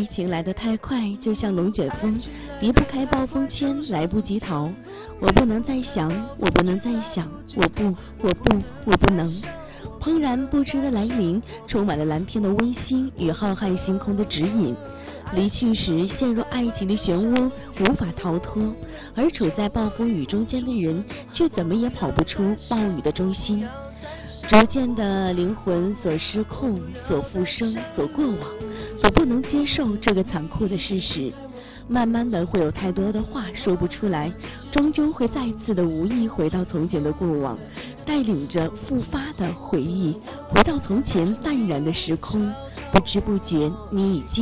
爱情来得太快，就像龙卷风，离不开暴风圈，来不及逃。我不能再想，我不能再想，我不能。怦然不知的来临，充满了蓝天的温馨与浩瀚星空的指引。离去时陷入爱情的漩涡，无法逃脱，而处在暴风雨中间的人，却怎么也跑不出暴雨的中心。逐渐的灵魂所失控，所复生，所过往，所不能接受这个残酷的事实。慢慢的会有太多的话说不出来，终究会再次的无意回到从前的过往，带领着复发的回忆，回到从前淡然的时空。不知不觉，你已经